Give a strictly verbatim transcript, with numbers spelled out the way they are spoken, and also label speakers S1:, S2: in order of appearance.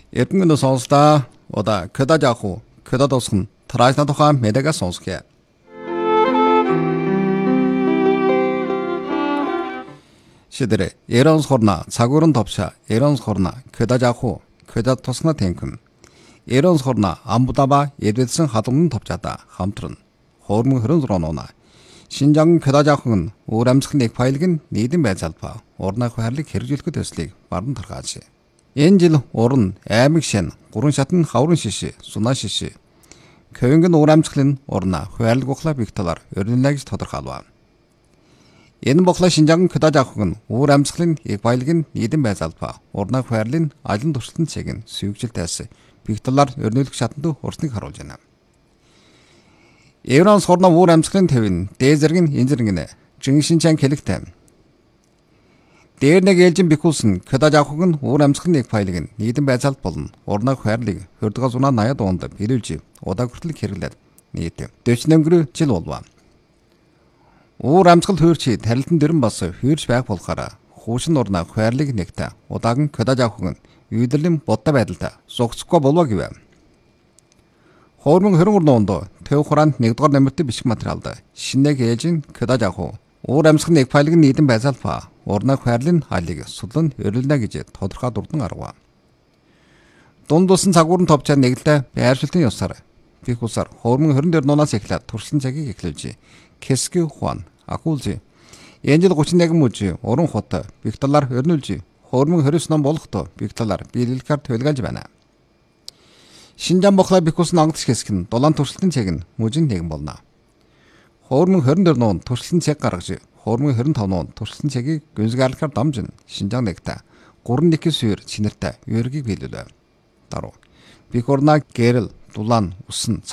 S1: Эрдэнэт сонсдоо одоо көдөж авах уу? Көдөд усхан траашна тухайн мэдээгээ сонсгоё. Шидэрэ Эронс хорна цагуурын товша Эронс хорна көдөж авах уу? Көдөд тусна тэнхэм. Эронс хорна амбудаба эдвэдсэн хадамн товчада хамтран. Хоормон хөрөн зурнона. Шинжаан көдөж авах нь өөр амьсгалын нэг файлыг нь нийтэн байцаалпаа. Урнах хайрлыг хэрэгжүүлэхэд төслийг бардан тархааж. Энэ жил уран аймаг шин гурван шатны хаврын шишээ сунаа шишээ көвөнгөн уур амьсгалын урна хуваарлаг ухлаа бих талаар өрнөлнө гэж тодорхойлов. Энэ боглоо шинжаан көдөж авах нь уур амьсгалын их баялаг нь нийтэн байцаалпаа. Урнах хайрлын ажил туршилтын цэг нь сүйгжилтээс бих талаар өрнөлөх шатанд урсныг харуулж байна. Эронс хорно уур амьсгалын төвийн дээд зэрэг нь энэ зэрэг нэ жин шинжаан хэлэгтэй. Дээр нэг ээлжин бихүүлсэн көдөж авах нь уур амьсгалын нэг файлыг нь нийтэн байцаалт болно. Урнах хайрлыг хөрдгөө зунаа наяад онд биелүүлж удаа хүртэл хэрэглээд нийт дөчнөнгөр жил болов. Уур амьсгал хөөрчи тарилтан дэрэн бас хөөрч байх болохоор хуушин урнах хайрлыг нэгтэ удаахан көдөж авах нь үйдэрлийн бодтой байдалтай зогсохгүй болов гэв. Хоормон хөрөнгөр нуунд төв хураанд нэгдүгээр нэмэртэй бишг материалд шинэг ээлжин көдөж авах уур амьсгалын нэг файлыг нийтэн байцаалпаа. Урнах хайрлын хайлыг судлан өрөлнө гэж тодорхой дурдан арга. Дунд усан цагуурын товчоо нэглэлтэй байршилтын ёсоор бих усаар хоормон хөрөн дээр нунаас эхлээд туршлан цагийг эхлүүлж Кэски хуан акулжи энэ жил гучин нэг мужи уран хот бих талаар өрнүүлж хоормон хөрөс ном болохдоо бих талаар биелэлгээр төлгөж байна. Шинжаан боглоо бих усан ангадч хэсэг нь дулаан туршилтын цаг нь мужийн нэгэн болно. Хоормон хөрөн дээр нуун туршилтын цаг гаргаж хоормон хорин тавь нуун туршилтын цагийг гүнзгийрлэхээр дамжин шинжаан нэгтэ гурван нэг суур чинэртэй үергийг биелүүлв. Даруу бих урнаа гэрэл дулаан усан